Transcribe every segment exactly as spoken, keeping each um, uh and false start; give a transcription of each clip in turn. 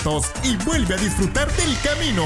productos y vuelve a disfrutar del camino.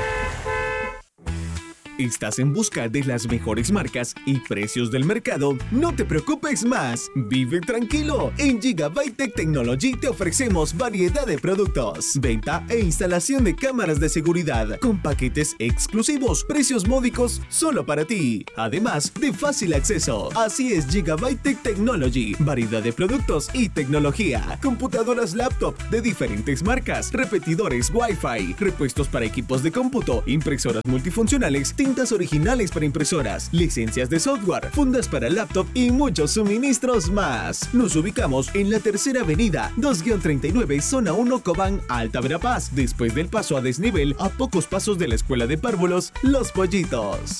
¿Estás en busca de las mejores marcas y precios del mercado? No te preocupes más. Vive tranquilo. En Gigabyte Tech Technology te ofrecemos variedad de productos, venta e instalación de cámaras de seguridad con paquetes exclusivos, precios módicos solo para ti. Además de fácil acceso. Así es Gigabyte Tech Technology. Variedad de productos y tecnología. Computadoras laptop de diferentes marcas, repetidores Wi-Fi, repuestos para equipos de cómputo, impresoras multifuncionales, tintas originales para impresoras, licencias de software, fundas para laptop y muchos suministros más. Nos ubicamos en la Tercera Avenida, dos treinta y nueve, Zona uno, Cobán, Alta Verapaz, después del paso a desnivel, a pocos pasos de la Escuela de Párvulos, Los Pollitos.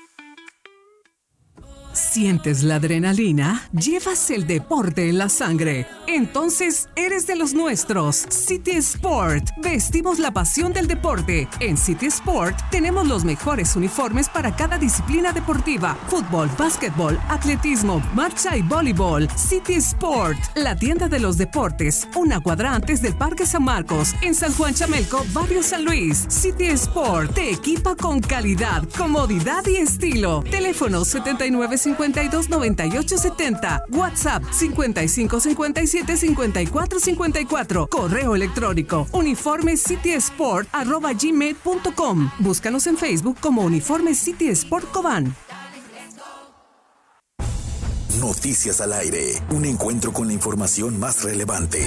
¿Sientes la adrenalina? ¿Llevas el deporte en la sangre? Entonces eres de los nuestros. City Sport. Vestimos la pasión del deporte. En City Sport tenemos los mejores uniformes para cada disciplina deportiva. Fútbol, básquetbol, atletismo, marcha y voleibol. City Sport. La tienda de los deportes. Una cuadra antes del Parque San Marcos. En San Juan Chamelco, Barrio San Luis. City Sport. Te equipa con calidad, comodidad y estilo. Teléfono setenta y nueve cincuenta y dos noventa y ocho setenta. WhatsApp cincuenta y cinco cincuenta y siete cincuenta y cuatro cincuenta y cuatro. Correo electrónico uniforme city sport arroba gmail punto com. Búscanos en Facebook como Uniforme City Sport Cobán. Noticias al aire. Un encuentro con la información más relevante.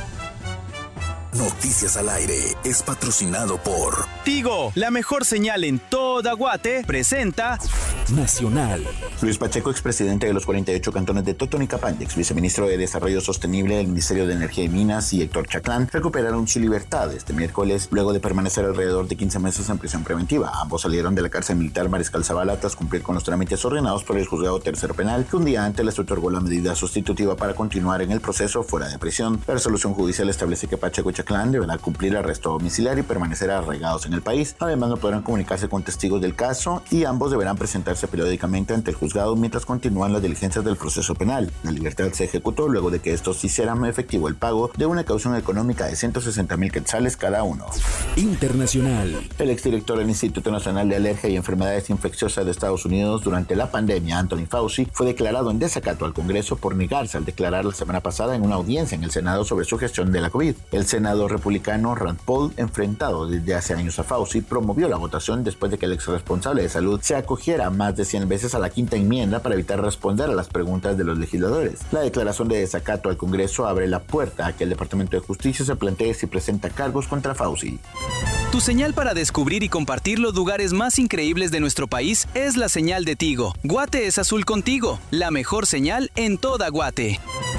Noticias al aire es patrocinado por Tigo, la mejor señal en toda Guate, presenta Nacional. Luis Pacheco, expresidente de los cuarenta y ocho cantones de Totonicapán y ex viceministro de Desarrollo Sostenible del Ministerio de Energía y Minas, y Héctor Chaclán recuperaron su libertad este miércoles luego de permanecer alrededor de quince meses en prisión preventiva. Ambos salieron de la cárcel militar Mariscal Zavala tras cumplir con los trámites ordenados por el juzgado tercero penal, que un día antes les otorgó la medida sustitutiva para continuar en el proceso fuera de prisión. La resolución judicial establece que Pacheco y Chaclán deberán cumplir arresto domiciliario y permanecer arraigados en el país. Además, no podrán comunicarse con testigos del caso y ambos deberán presentarse periódicamente ante el juzgado mientras continúan las diligencias del proceso penal. La libertad se ejecutó luego de que estos hicieran efectivo el pago de una caución económica de ciento sesenta mil quetzales cada uno. Internacional. El exdirector del Instituto Nacional de Alergia y Enfermedades Infecciosas de Estados Unidos durante la pandemia, Anthony Fauci, fue declarado en desacato al Congreso por negarse al declarar la semana pasada en una audiencia en el Senado sobre su gestión de la COVID. El senador republicano Rand Paul, enfrentado desde hace años a Fauci, promovió la votación después de que el exresponsable de salud se acogiera más de cien veces a la quinta enmienda para evitar responder a las preguntas de los legisladores. La declaración de desacato al Congreso abre la puerta a que el Departamento de Justicia se plantee si presenta cargos contra Fauci. Tu señal para descubrir y compartir los lugares más increíbles de nuestro país es la señal de Tigo. Guate es azul contigo, la mejor señal en toda Guate.